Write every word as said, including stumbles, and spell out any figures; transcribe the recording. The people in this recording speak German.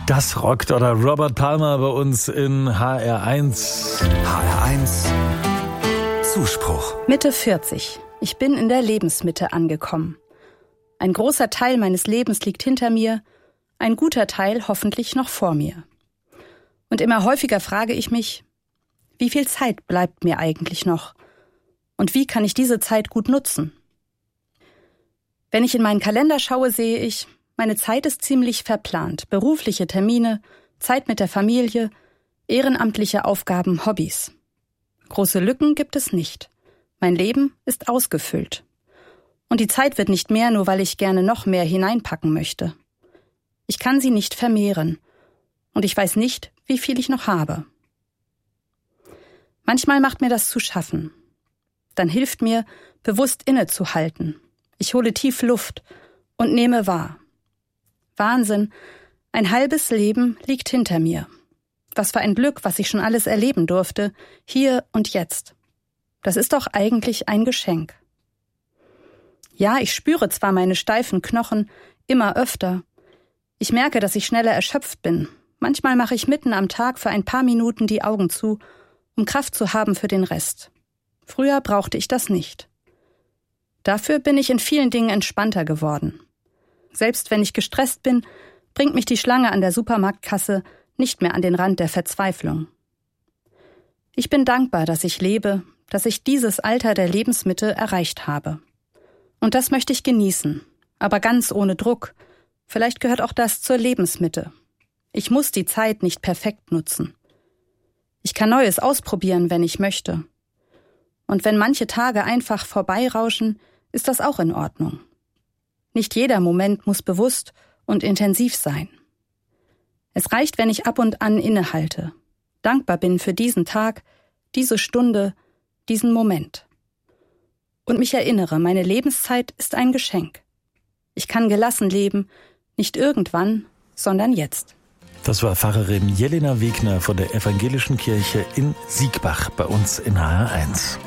Das rockt, oder? Robert Palmer bei uns in H R eins. H R eins Zuspruch. Mitte vierzig. Ich bin in der Lebensmitte angekommen. Ein großer Teil meines Lebens liegt hinter mir, ein guter Teil hoffentlich noch vor mir. Und immer häufiger frage ich mich, wie viel Zeit bleibt mir eigentlich noch? Und wie kann ich diese Zeit gut nutzen? Wenn ich in meinen Kalender schaue, sehe ich, meine Zeit ist ziemlich verplant. Berufliche Termine, Zeit mit der Familie, ehrenamtliche Aufgaben, Hobbys. Große Lücken gibt es nicht. Mein Leben ist ausgefüllt. Und die Zeit wird nicht mehr, nur weil ich gerne noch mehr hineinpacken möchte. Ich kann sie nicht vermehren. Und ich weiß nicht, wie viel ich noch habe. Manchmal macht mir das zu schaffen. Dann hilft mir, bewusst innezuhalten. Ich hole tief Luft und nehme wahr. Wahnsinn, ein halbes Leben liegt hinter mir. Was für ein Glück, was ich schon alles erleben durfte, hier und jetzt. Das ist doch eigentlich ein Geschenk. Ja, ich spüre zwar meine steifen Knochen immer öfter. Ich merke, dass ich schneller erschöpft bin. Manchmal mache ich mitten am Tag für ein paar Minuten die Augen zu, um Kraft zu haben für den Rest. Früher brauchte ich das nicht. Dafür bin ich in vielen Dingen entspannter geworden. Selbst wenn ich gestresst bin, bringt mich die Schlange an der Supermarktkasse nicht mehr an den Rand der Verzweiflung. Ich bin dankbar, dass ich lebe, dass ich dieses Alter der Lebensmitte erreicht habe. Und das möchte ich genießen, aber ganz ohne Druck. Vielleicht gehört auch das zur Lebensmitte. Ich muss die Zeit nicht perfekt nutzen. Ich kann Neues ausprobieren, wenn ich möchte. Und wenn manche Tage einfach vorbeirauschen, ist das auch in Ordnung. Nicht jeder Moment muss bewusst und intensiv sein. Es reicht, wenn ich ab und an innehalte, dankbar bin für diesen Tag, diese Stunde, diesen Moment. Und mich erinnere, meine Lebenszeit ist ein Geschenk. Ich kann gelassen leben, nicht irgendwann, sondern jetzt. Das war Pfarrerin Jelena Wegner von der Evangelischen Kirche in Siegbach bei uns in H R eins.